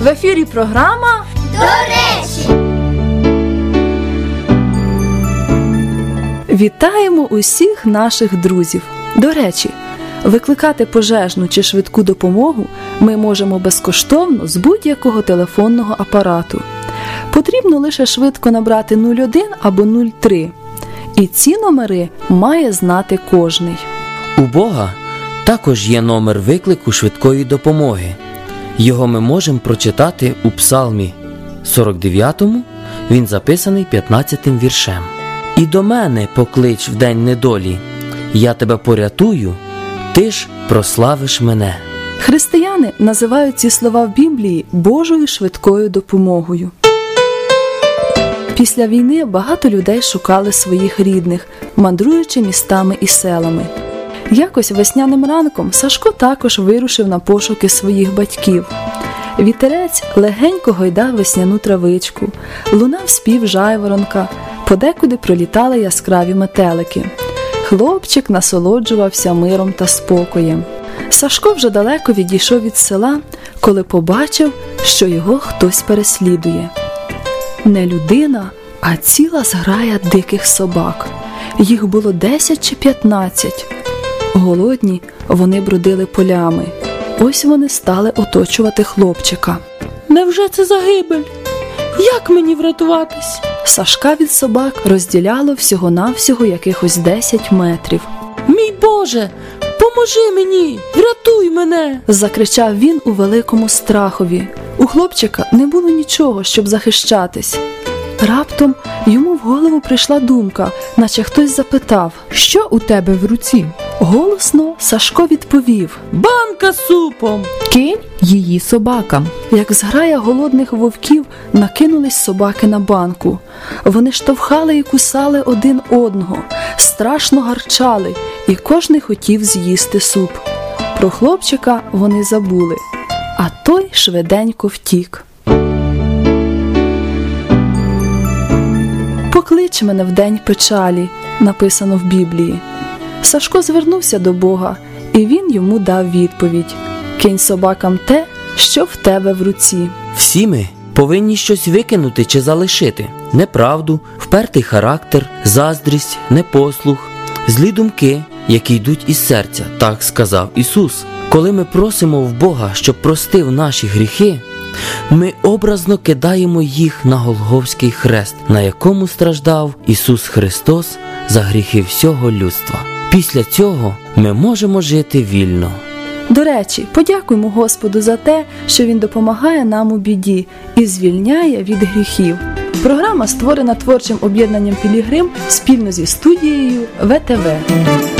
В ефірі програма «До речі». Вітаємо усіх наших друзів. До речі, викликати пожежну чи швидку допомогу ми можемо безкоштовно з будь-якого телефонного апарату. Потрібно лише швидко набрати 01 або 03. І ці номери має знати кожний. У Бога також є номер виклику швидкої допомоги. Його ми можемо прочитати у Псалмі 49-му, він записаний 15-тим віршем. «І до мене поклич в день недолі, я тебе порятую, ти ж прославиш мене». Християни називають ці слова в Біблії Божою швидкою допомогою. Після війни багато людей шукали своїх рідних, мандруючи містами і селами. Якось весняним ранком Сашко також вирушив на пошуки своїх батьків. Вітерець легенько гойдав весняну травичку, лунав спів жайворонка, подекуди пролітали яскраві метелики. Хлопчик насолоджувався миром та спокоєм. Сашко вже далеко відійшов від села, коли побачив, що його хтось переслідує. Не людина, а ціла зграя диких собак. Їх було 10 чи 15. Голодні, вони бродили полями. Ось вони стали оточувати хлопчика. Невже це загибель? Як мені врятуватись? Сашка від собак розділяло всього-навсього якихось 10 метрів. Мій Боже, поможи мені, врятуй мене! Закричав він у великому страхові. У хлопчика не було нічого, щоб захищатись. Раптом йому в голову прийшла думка, наче хтось запитав: «Що у тебе в руці?» Голосно Сашко відповів: Банка з супом! «Кинь її собакам». Як зграя голодних вовків накинулись собаки на банку. Вони штовхали і кусали один одного, страшно гарчали, і кожний хотів з'їсти суп. Про хлопчика вони забули, а той швиденько втік. «Поклич мене в день печалі», написано в Біблії. Сашко звернувся до Бога, і він йому дав відповідь: «Кинь собакам те, що в тебе в руці». Всі ми повинні щось викинути чи залишити. Неправду, впертий характер, заздрість, непослух, злі думки, які йдуть із серця, так сказав Ісус. Коли ми просимо в Бога, щоб простив наші гріхи, ми образно кидаємо їх на Голгофський хрест, на якому страждав Ісус Христос за гріхи всього людства. Після цього ми можемо жити вільно. До речі, подякуймо Господу за те, що Він допомагає нам у біді і звільняє від гріхів. Програма створена творчим об'єднанням «Пілігрим» спільно зі студією ВТВ.